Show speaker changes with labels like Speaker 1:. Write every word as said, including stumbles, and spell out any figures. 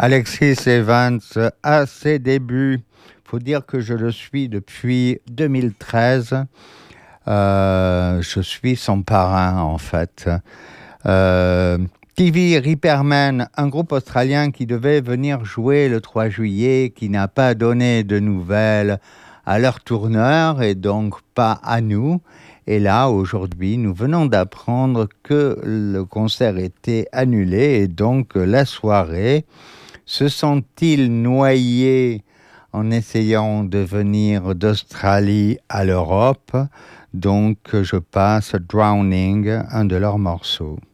Speaker 1: Alexis Evans à ses débuts. Il faut dire que je le suis depuis deux mille treize. Euh, je suis son parrain en fait. Euh, T V Repairman, un groupe australien qui devait venir jouer le trois juillet, qui n'a pas donné de nouvelles à leur tourneur et donc pas à nous. Et là, aujourd'hui, nous venons d'apprendre que le concert était annulé et donc la soirée. Se sont-ils noyés en essayant de venir d'Australie à l'Europe? Donc, je passe Drowning, un de leurs morceaux.